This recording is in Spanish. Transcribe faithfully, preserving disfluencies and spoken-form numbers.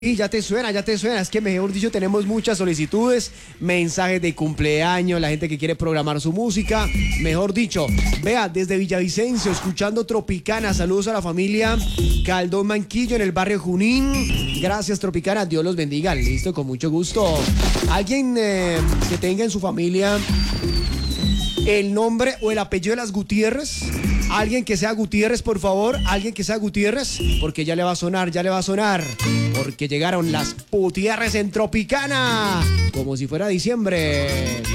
Y ya te suena, ya te suena, es que mejor dicho tenemos muchas solicitudes, mensajes de cumpleaños, la gente que quiere programar su música, mejor dicho, vea, desde Villavicencio, escuchando Tropicana, saludos a la familia Caldón Manquillo en el barrio Junín, gracias Tropicana, Dios los bendiga, listo, con mucho gusto. Alguien eh, que tenga en su familia el nombre o el apellido de las Gutiérrez, alguien que sea Gutiérrez, por favor, alguien que sea Gutiérrez, porque ya le va a sonar, ya le va a sonar, porque llegaron las Gutiérrez en Tropicana, como si fuera diciembre.